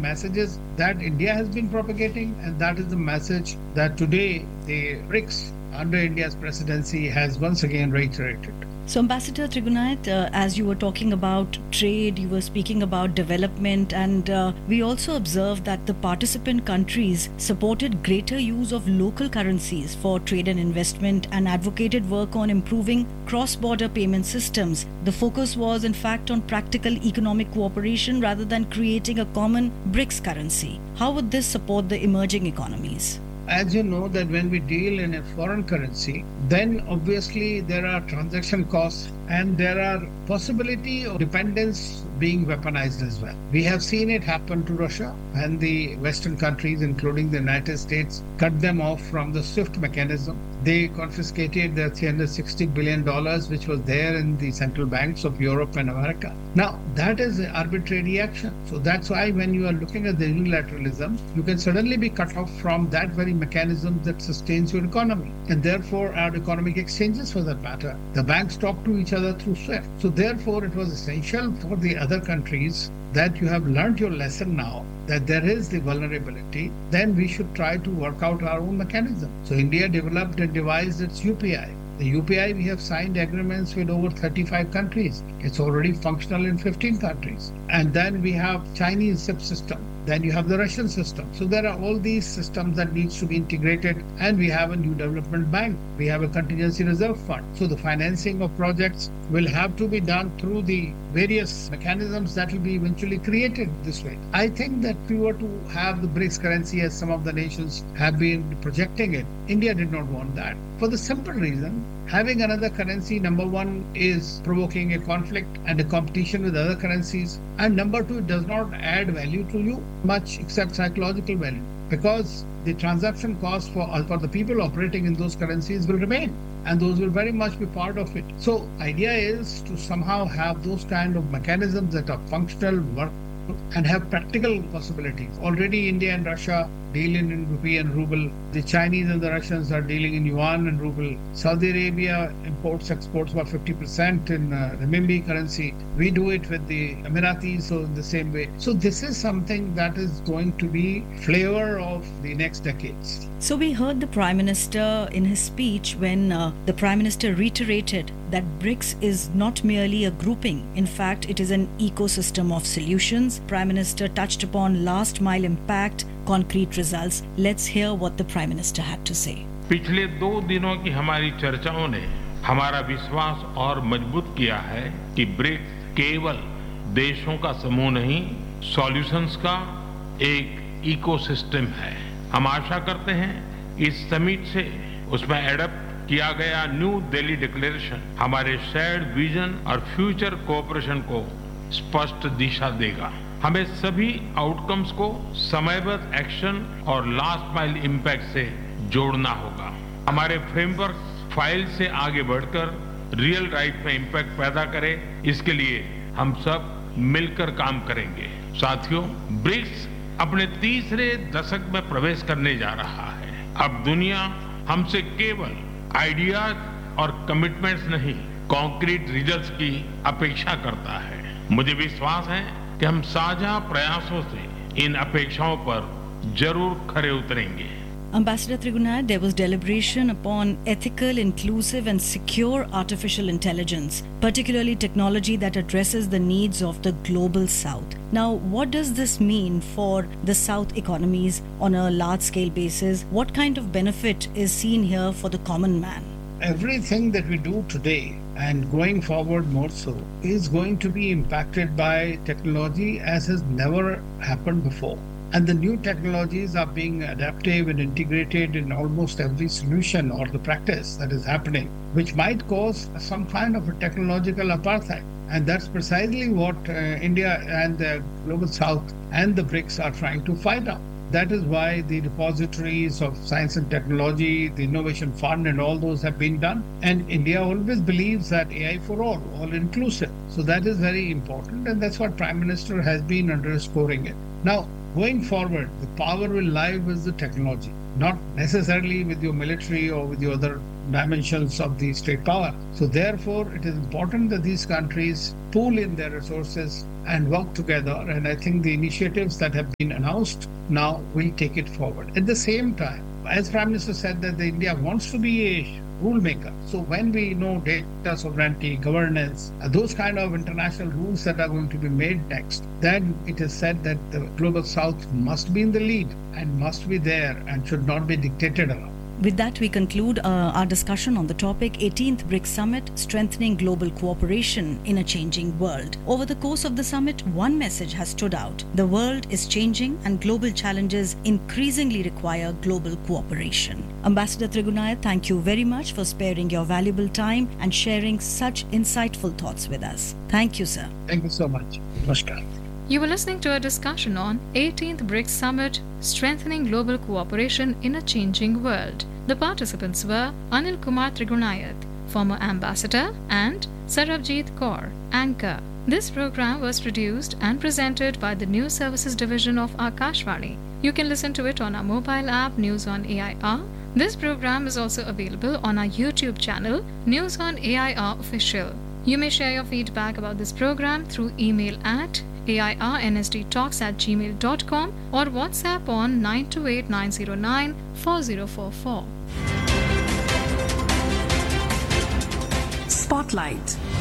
messages that India has been propagating, and that is the message that today the BRICS under India's presidency has once again reiterated. So, Ambassador Trigunait, as you were talking about trade, you were speaking about development, and we also observed that the participant countries supported greater use of local currencies for trade and investment and advocated work on improving cross-border payment systems. The focus was, in fact, on practical economic cooperation rather than creating a common BRICS currency. How would this support the emerging economies? As you know that when we deal in a foreign currency, then obviously there are transaction costs and there are possibility of dependence being weaponized as well. We have seen it happen to Russia and the Western countries, including the United States, cut them off from the SWIFT mechanism. They confiscated their $360 billion, which was there in the central banks of Europe and America. Now, that is an arbitrary action. So that's why when you are looking at the unilateralism, you can suddenly be cut off from that very mechanism that sustains your economy. And therefore, our economic exchanges, for that matter, the banks talk to each other through SWIFT. So therefore, it was essential for the other countries that you have learned your lesson now, that there is the vulnerability, then we should try to work out our own mechanism. So India developed and devised its UPI. The UPI, we have signed agreements with over 35 countries. It's already functional in 15 countries. And then we have Chinese SIP system. Then you have the Russian system. So there are all these systems that needs to be integrated. And we have a new development bank. We have a contingency reserve fund. So the financing of projects will have to be done through the various mechanisms that will be eventually created this way. I think that if we were to have the BRICS currency as some of the nations have been projecting it, India did not want that. For the simple reason, having another currency, number one, is provoking a conflict and a competition with other currencies. And number two, it does not add value to you much except psychological value, because the transaction costs for the people operating in those currencies will remain, and those will very much be part of it. So idea is to somehow have those kind of mechanisms that are functional, work, and have practical possibilities. Already India and Russia deal in rupee and ruble. The Chinese and the Russians are dealing in yuan and ruble. Saudi Arabia imports, exports about 50% in renminbi currency. We do it with the Emiratis, so in the same way. So this is something that is going to be flavor of the next decades. So we heard the Prime Minister in his speech when the Prime Minister reiterated that BRICS is not merely a grouping. In fact, it is an ecosystem of solutions. Prime Minister touched upon last mile impact, concrete results. Let's hear what the Prime Minister had to say. पिछले 2 दिनों की हमारी चर्चाओं ने हमारा विश्वास और मजबूत किया है कि ब्रिक्स केवल देशों का समूह नहीं, सॉल्यूशंस का एक इकोसिस्टम है। हम आशा करते हैं इस समिट से उसमें एडप्ट किया गया न्यू दिल्ली डिक्लेरेशन हमारे शेयर्ड विजन और फ्यूचर कोऑपरेशन को स्पष्ट दिशा देगा। हमें सभी आउटकम्स को समयबद्ध एक्शन और लास्ट माइल इम्पैक्ट से जोड़ना होगा। हमारे फ्रेमवर्क फाइल से आगे बढ़कर रियल लाइफ में इम्पैक्ट पैदा करे, इसके लिए हम सब मिलकर काम करेंगे। साथियों, ब्रिक्स अपने तीसरे दशक में प्रवेश करने जा रहा है। अब दुनिया हमसे केवल आइडियाज और कमिटमेंट्स नहीं, कॉन्क्रीट रिजल्ट्स की अपेक्षा करता है। मुझे विश्वास है कि हम साझा प्रयासों से इन अपेक्षाओं पर जरूर खरे उतरेंगे। Ambassador Trigunait, there was deliberation upon ethical, inclusive and secure artificial intelligence, particularly technology that addresses the needs of the global South. Now, what does this mean for the South economies on a large-scale basis? What kind of benefit is seen here for the common man? Everything that we do today and going forward more so is going to be impacted by technology as has never happened before. And the new technologies are being adaptive and integrated in almost every solution or the practice that is happening, which might cause some kind of a technological apartheid. And that's precisely what India and the Global South and the BRICS are trying to fight out. That is why the repositories of science and technology, the Innovation Fund and all those have been done. And India always believes that AI for all inclusive. So that is very important, and that's what Prime Minister has been underscoring it. Now, going forward, the power will lie with the technology, not necessarily with your military or with your other dimensions of the state power. So therefore, it is important that these countries pool in their resources and work together. And I think the initiatives that have been announced now will take it forward. At the same time, as Prime Minister said, that India wants to be a rule maker. So when we know data sovereignty, governance, those kind of international rules that are going to be made next, then it is said that the Global South must be in the lead and must be there and should not be dictated around. With that, we conclude our discussion on the topic 18th BRICS Summit, Strengthening Global Cooperation in a Changing World. Over the course of the summit, one message has stood out. The world is changing and global challenges increasingly require global cooperation. Ambassador Trigunayat, thank you very much for sparing your valuable time and sharing such insightful thoughts with us. Thank you, sir. Thank you so much. Namaskar. You were listening to a discussion on 18th BRICS Summit, Strengthening Global Cooperation in a Changing World. The participants were Anil Kumar Trigunayat, former ambassador, and Sarabjit Kaur, anchor. This program was produced and presented by the News Services Division of Akashvani. You can listen to it on our mobile app News on AIR. This program is also available on our YouTube channel News on AIR Official. You may share your feedback about this program through email at airnsdtalks@gmail.com or WhatsApp on 928-909-4044. Spotlight.